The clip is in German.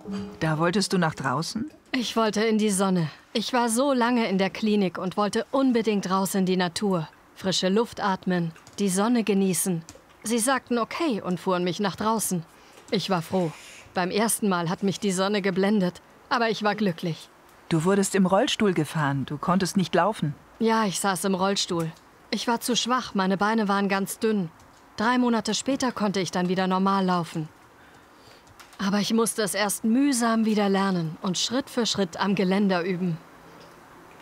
Da wolltest du nach draußen? Ich wollte in die Sonne. Ich war so lange in der Klinik und wollte unbedingt raus in die Natur. Frische Luft atmen, die Sonne genießen. Sie sagten okay und fuhren mich nach draußen. Ich war froh. Beim ersten Mal hat mich die Sonne geblendet, aber ich war glücklich. Du wurdest im Rollstuhl gefahren, du konntest nicht laufen. Ja, ich saß im Rollstuhl. Ich war zu schwach, meine Beine waren ganz dünn. 3 Monate später konnte ich dann wieder normal laufen. Aber ich musste es erst mühsam wieder lernen und Schritt für Schritt am Geländer üben.